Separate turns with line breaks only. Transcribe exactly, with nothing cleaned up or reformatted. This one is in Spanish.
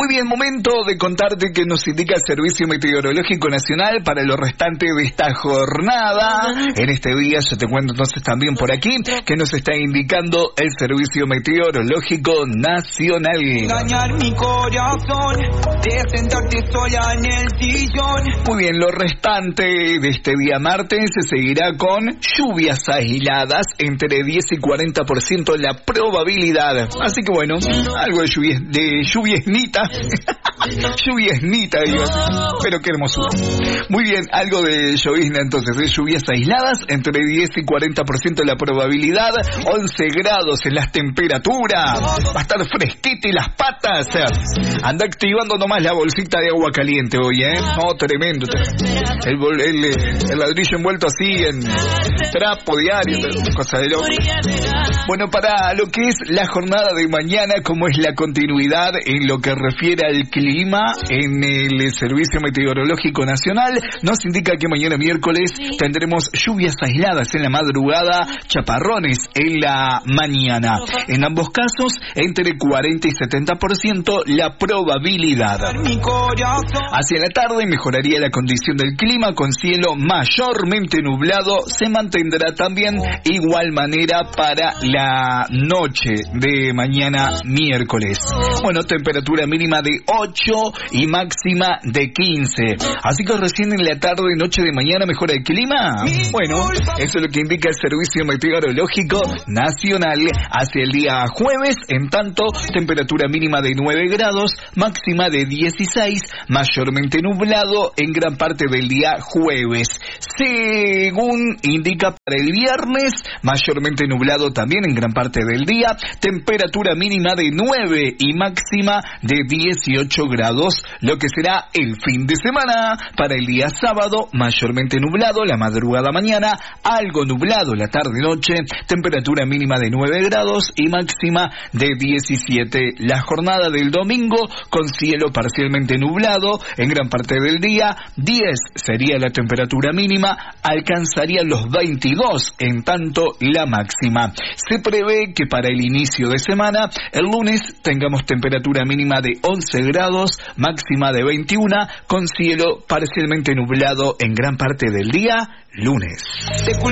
Muy bien, momento de contarte que nos indica el Servicio Meteorológico Nacional para lo restante de esta jornada. En este día, yo te cuento entonces también por aquí, que nos está indicando el Servicio Meteorológico Nacional.
Engañar mi corazón, de sentarte sola en el sillón.
Muy bien, lo restante de este día martes se seguirá con lluvias aisladas, entre diez y cuarenta por ciento la probabilidad. Así que bueno, algo de lluvia, de lluviesnita. Lluviesnita, digo. Pero qué hermosura. Muy bien, algo de llovizna entonces, de lluvias aisladas, entre diez y cuarenta por ciento la probabilidad, once grados en las temperaturas. Va a estar fresquita y las patas. Anda activando nomás la bolsita de agua caliente hoy, ¿eh? No, tremendo. El, el, el ladrillo envuelto así en trapo diario, cosa de loco. Bueno, para lo que es la jornada de mañana, como es la continuidad en lo que refiere al clima en el Servicio Meteorológico Nacional, nos indica que mañana miércoles tendremos lluvias aisladas en la madrugada, chaparrones en la mañana. En ambos casos, entre cuarenta y setenta por ciento la probabilidad. Hacia la tarde mejoraría la condición del clima con cielo mayormente nublado. Se mantendrá también igual manera para la noche de mañana miércoles. Bueno, temperatura mínima de ocho y máxima de quince. Así que recién en la tarde y noche de mañana mejora el clima. Bueno, eso es lo que indica el Servicio Meteorológico Nacional. Hacia el día jueves, en tanto, temperatura mínima de nueve grados, máxima de dieciséis, mayormente nublado en gran parte del día jueves. Según indica para el viernes, mayormente nublado también en gran parte del día, temperatura mínima de nueve y máxima de dieciocho grados, lo que será el fin de semana. Para el día sábado, mayormente nublado la madrugada mañana, algo nublado la tarde-noche, temperatura mínima de nueve grados y máxima de diecisiete. La jornada del domingo con cielo parcialmente nublado en gran parte del día, diez sería la temperatura mínima, alcanzaría los veintidós en tanto la máxima. Se prevé que para el inicio de semana, el lunes, tengamos temperatura mínima de once grados, máxima de veintiuno, con cielo parcialmente nublado en gran parte del día, lunes.